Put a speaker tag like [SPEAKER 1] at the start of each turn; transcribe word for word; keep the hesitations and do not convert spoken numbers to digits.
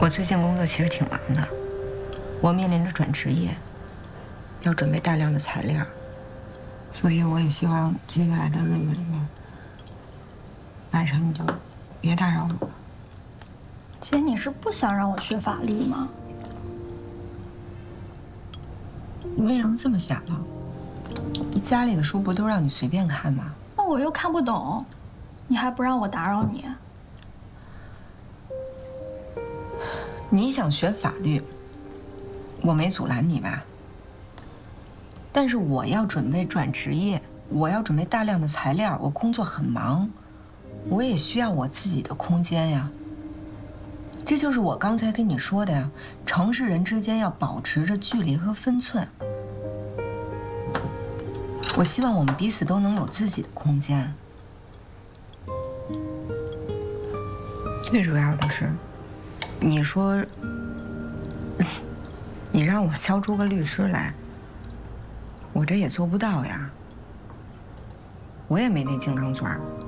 [SPEAKER 1] 我最近工作其实挺忙的，我面临着转职业，要准备大量的材料，所以我也希望接下来的日子里面，晚上你就别打扰我了。
[SPEAKER 2] 姐，你是不想让我学法律吗？
[SPEAKER 1] 你为什么这么想呢？家里的书不都让你随便看吗？
[SPEAKER 2] 那我又看不懂，你还不让我打扰你？
[SPEAKER 1] 你想学法律，我没阻拦你吧？但是我要准备转职业，我要准备大量的材料，我工作很忙，我也需要我自己的空间呀。这就是我刚才跟你说的呀，城市人之间要保持着距离和分寸。我希望我们彼此都能有自己的空间。最主要的是，你说，你让我敲出个律师来，我这也做不到呀。我也没那金刚钻。